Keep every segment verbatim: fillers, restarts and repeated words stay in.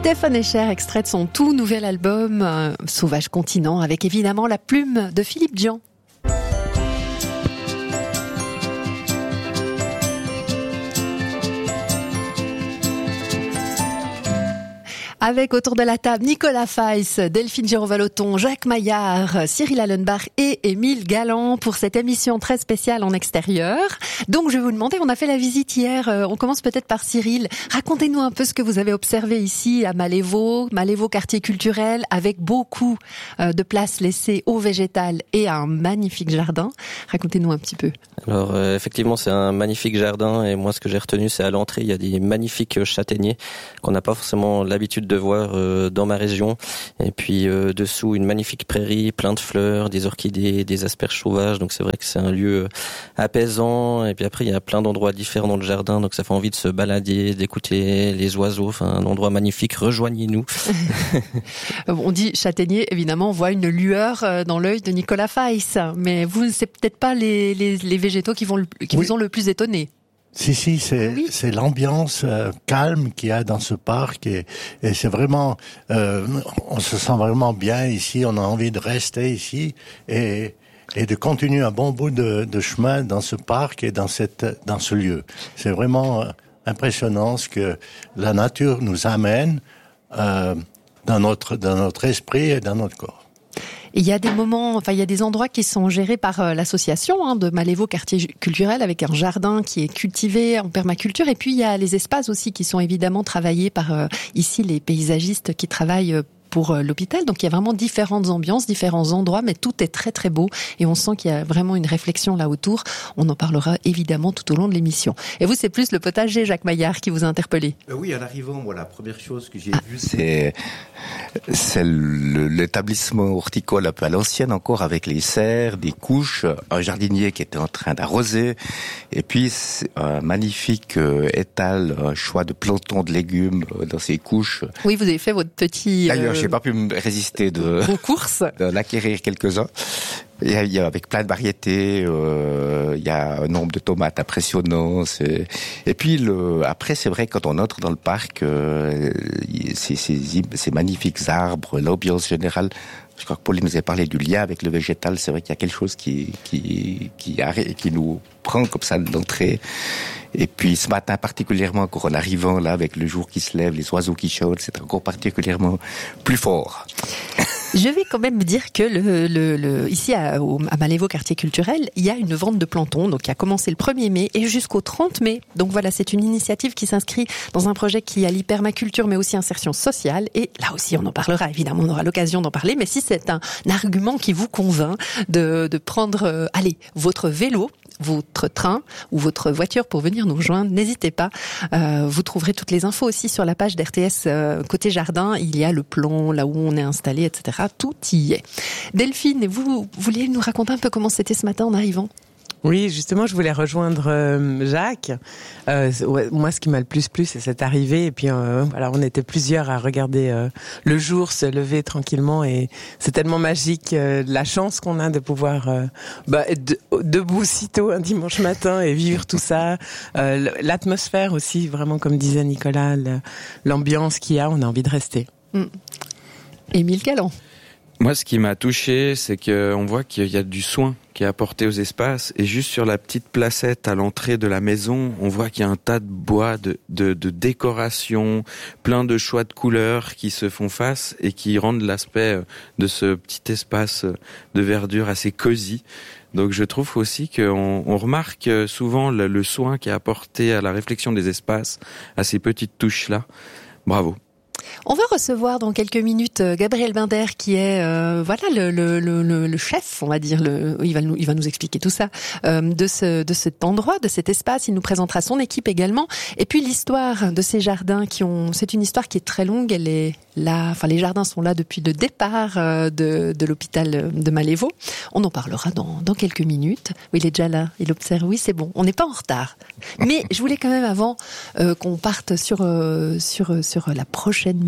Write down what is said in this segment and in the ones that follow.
Stéphane Escher, extrait de son tout nouvel album euh, Sauvage Continent, avec évidemment la plume de Philippe Dian. Avec autour de la table Nicolas Feiss, Delphine Giraud-Vallotton, Jacques Maillard, Cyril Allenbach et Émile Galland pour cette émission très spéciale en extérieur. Donc je vais vous demander, on a fait la visite hier, on commence peut-être par Cyril. Racontez-nous un peu ce que vous avez observé ici à Malévo, Malévo quartier culturel, avec beaucoup de place laissée au végétal et à un magnifique jardin. Racontez-nous un petit peu. Alors euh, effectivement c'est un magnifique jardin et moi ce que j'ai retenu c'est à l'entrée il y a des magnifiques châtaigniers qu'on n'a pas forcément l'habitude de voir euh, dans ma région et puis euh, dessous une magnifique prairie plein de fleurs, des orchidées, des asperges sauvages, donc c'est vrai que c'est un lieu apaisant et puis après il y a plein d'endroits différents dans le jardin donc ça fait envie de se balader, d'écouter les oiseaux, enfin un endroit magnifique, rejoignez-nous. On dit châtaignier, évidemment on voit une lueur dans l'œil de Nicolas Feiss, mais vous c'est peut-être pas les, les, les végétaux qui, vont le, qui oui. vous ont le plus étonné. Si, si, c'est, oui. c'est l'ambiance euh, calme qu'il y a dans ce parc et, et c'est vraiment, euh, on se sent vraiment bien ici, on a envie de rester ici et, et de continuer un bon bout de, de chemin dans ce parc et dans cette, dans ce lieu. C'est vraiment impressionnant ce que la nature nous amène, euh, dans notre, dans notre esprit et dans notre corps. Il y a des moments, enfin il y a des endroits qui sont gérés par euh, l'association hein, de Malévo quartier culturel avec un jardin qui est cultivé en permaculture et puis il y a les espaces aussi qui sont évidemment travaillés par euh, ici les paysagistes qui travaillent euh, pour l'hôpital. Donc il y a vraiment différentes ambiances, différents endroits, mais tout est très très beau et on sent qu'il y a vraiment une réflexion là autour. On en parlera évidemment tout au long de l'émission. Et vous, c'est plus le potager, Jacques Maillard, qui vous a interpellé. Euh, oui, en arrivant, moi, la première chose que j'ai ah. vue, c'est, c'est le, l'établissement horticole un peu à l'ancienne encore, avec les serres, des couches, un jardinier qui était en train d'arroser, et puis un magnifique euh, étal, un choix de plantons, de légumes euh, dans ces couches. Oui, vous avez fait votre petit... D'ailleurs, j'ai pas pu me résister de, Vos courses. d'en acquérir quelques-uns. Il y a, il y a avec plein de variétés, euh, il y a un nombre de tomates impressionnant. C'est... Et puis le, après, c'est vrai quand on entre dans le parc, euh, ces, ces, ces magnifiques arbres, l'ambiance générale. Je crois que Pauline nous a parlé du lien avec le végétal. C'est vrai qu'il y a quelque chose qui qui qui, qui, qui nous prend comme ça d'entrée. Et puis ce matin particulièrement, quand en arrivant là avec le jour qui se lève, les oiseaux qui chantent, c'est encore particulièrement plus fort. Je vais quand même dire que le, le, le, ici à, au, à Malévo quartier culturel, il y a une vente de plantons, donc qui a commencé le premier mai et jusqu'au trente mai. Donc voilà, c'est une initiative qui s'inscrit dans un projet qui allie permaculture mais aussi insertion sociale. Et là aussi, on en parlera évidemment, on aura l'occasion d'en parler. Mais si c'est un, un argument qui vous convainc de, de prendre, euh, allez, votre vélo, votre train ou votre voiture pour venir nous rejoindre, n'hésitez pas. Euh, vous trouverez toutes les infos aussi sur la page d'R T S euh, côté jardin. Il y a le plan, là où on est installé, et cetera. Tout y est. Delphine, vous, vous vouliez nous raconter un peu comment c'était ce matin en arrivant ? Oui, justement, je voulais rejoindre euh, Jacques. Euh, ouais, moi, ce qui m'a le plus plu, c'est cette arrivée. Et puis, euh, voilà, on était plusieurs à regarder euh, le jour se lever tranquillement. Et c'est tellement magique, euh, la chance qu'on a de pouvoir euh, bah, être de, debout si tôt un dimanche matin et vivre tout ça. Euh, l'atmosphère aussi, vraiment, comme disait Nicolas, le, l'ambiance qu'il y a, on a envie de rester. Mmh. Émile Galland. Moi, ce qui m'a touché, c'est qu'on voit qu'il y a du soin qui est apporté aux espaces. Et juste sur la petite placette à l'entrée de la maison, on voit qu'il y a un tas de bois, de, de, de décoration, plein de choix de couleurs qui se font face et qui rendent l'aspect de ce petit espace de verdure assez cosy. Donc je trouve aussi qu'on on remarque souvent le, le soin qui est apporté à la réflexion des espaces, à ces petites touches-là. Bravo. On va recevoir dans quelques minutes Gabriel Binder qui est euh, voilà le, le, le, le chef, on va dire. Le, il va nous il va nous expliquer tout ça euh, de ce de cet endroit, de cet espace. Il nous présentera son équipe également. Et puis l'histoire de ces jardins qui ont, c'est une histoire qui est très longue. Elle est là, enfin les jardins sont là depuis le départ euh, de de l'hôpital de Malévo. On en parlera dans dans quelques minutes. Oui, il est déjà là. Il observe. Oui, c'est bon. On n'est pas en retard. Mais je voulais quand même avant euh, qu'on parte sur euh, sur sur la prochaine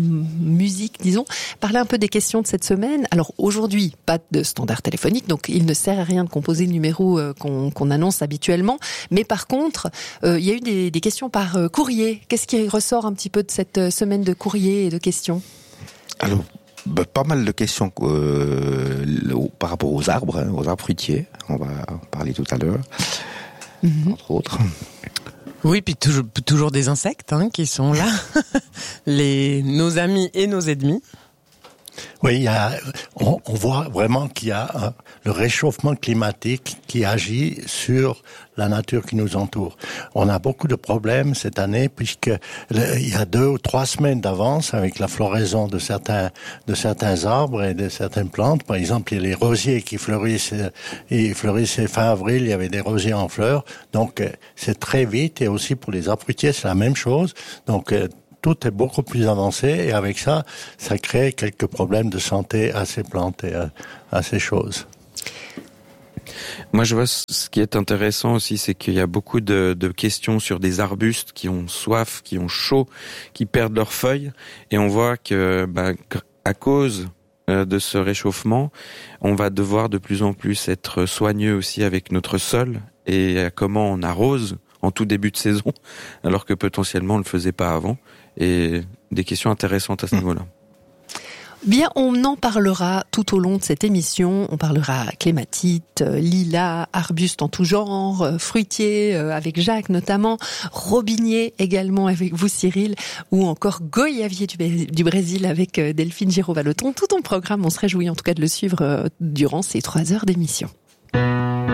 musique, disons. Parler un peu des questions de cette semaine. Alors aujourd'hui, pas de standard téléphonique, donc il ne sert à rien de composer le numéro euh, qu'on, qu'on annonce habituellement. Mais par contre, euh, il y a eu des, des questions par euh, courrier. Qu'est-ce qui ressort un petit peu de cette semaine de courrier et de questions ? Alors, bah, pas mal de questions euh, par rapport aux arbres, hein, aux arbres fruitiers. On va en parler tout à l'heure, mm-hmm. entre autres. Oui, puis toujours, toujours des insectes hein, qui sont là, les nos amis et nos ennemis. Oui, il y a, on, on voit vraiment qu'il y a un, le réchauffement climatique qui agit sur la nature qui nous entoure. On a beaucoup de problèmes cette année puisque le, il y a deux ou trois semaines d'avance avec la floraison de certains de certains arbres et de certaines plantes. Par exemple, il y a les rosiers qui fleurissent, ils fleurissaient fin avril. Il y avait des rosiers en fleurs, donc c'est très vite. Et aussi pour les arbres fruitiers, c'est la même chose. Donc tout est beaucoup plus avancé et avec ça, ça crée quelques problèmes de santé à ces plantes et à, à ces choses. Moi, je vois ce qui est intéressant aussi, c'est qu'il y a beaucoup de, de questions sur des arbustes qui ont soif, qui ont chaud, qui perdent leurs feuilles, et on voit que, bah, à cause de ce réchauffement, on va devoir de plus en plus être soigneux aussi avec notre sol et comment on arrose en tout début de saison, alors que potentiellement on ne le faisait pas avant. Et des questions intéressantes à ce niveau-là. Bien, on en parlera tout au long de cette émission. On parlera clématite, lilas, arbustes en tout genre, fruitiers avec Jacques notamment, robinier également avec vous Cyril, ou encore goyavier du, du Brésil avec Delphine Giraud-Vallotton. Tout ton programme, on se réjouit en tout cas de le suivre durant ces trois heures d'émission.